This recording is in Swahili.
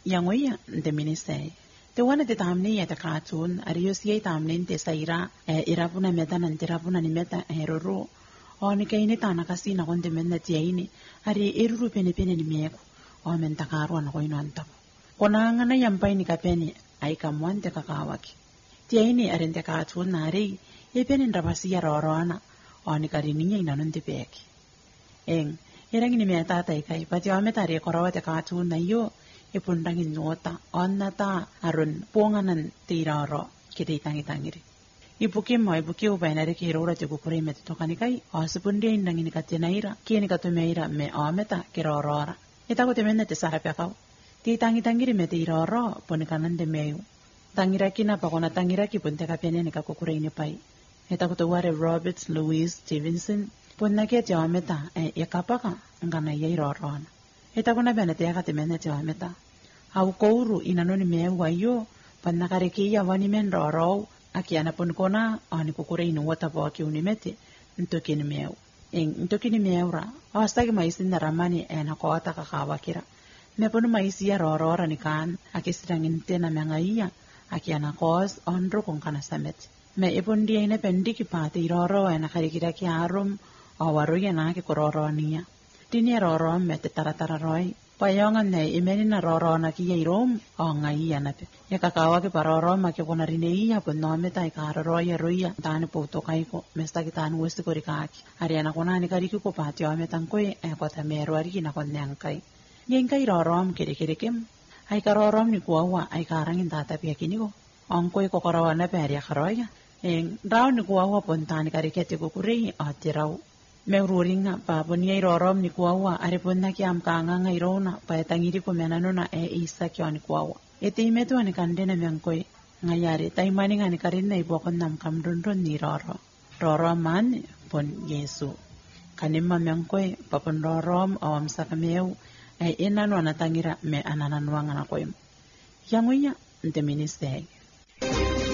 yang oya de ministay te wana te tamni ya te katun arios ye tamnin te saira irapuna meta nan tirapuna ni meta heroro oni kaini tana kasina konde menna tiaini ari iruru pene ni meko o men takaru na koino antap konanga na yampai ni kapeni ai kamwante kakawaki tiaini arente katun nari e pene ndabasi ya rorona oni karininya inanonte peki eng irangi ni meta tai kai pati o meta re korawate katun na yo e pundangin nota onnata arun ponganan tiraro kiti tangiri ibuke o bainare ke rora te kukure me to kanikai asupunde indangini katenaira kieni katumeira me ameta ke rorora eta ko temenne te sarapya kau ti tangiri me tiraro ponikanan de meu tangira kina pakona tangira ki punte kapene ne kakukure ni pai eta ko to ware Robert Louis Stevenson ponna ke te ameta e kapaka ngana ye rorona eta ko na bene te akatemenne te ameta au kouru inanoni meu ayo pannakare ke ya wani men roro akiana pun kona ani kukure inu wata po aki unimete ntokini meu ntokini meura awastagi maisi na ramani ena ko ata kakawakira me pun maisi ya rorora ni kan akisirangin tena mengaia akiana kos onro kong kana samet me ipun dia ine pendiki pati roro ena karikira ki arum awaru ya na ki kororo niya tini roro me te taratara roi payongan nei imeni na roro na ki irom o ngai yana pe ya kakawa ke paroro ma ke kona rine iya pun no me tai karoro ya roya tane poto kai ko mesta ki tanu westi ko rikaki ariana kona ni kari ki ko pati o me tankoi e ko ta mero ari na kon nang kai yen kai roro am kere kem ai karoro ni ko wa ai karangin tata pe kini ko on koi ko karawa na pe ari karoya en raw ni ko wa pon tane kari ke te ko kurei atirau Meururing na pa ponia irorom ni kuawa are ponna ki am kanga nga irona pa tangiri ko menano na isa ki ani kuawa ete imetu ani kande na mengkoi ngayare taimani ngani karin na ibokon nam kamdundun ni roro man pon Yesu kanimma mengkoi papon rorom awam sakameu enano na tangira me ananan wanga na koim yanguya nte ministay